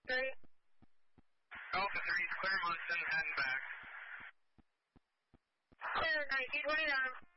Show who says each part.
Speaker 1: 3.
Speaker 2: Alpha 3, clear Munson, heading back.
Speaker 1: Clear 1929.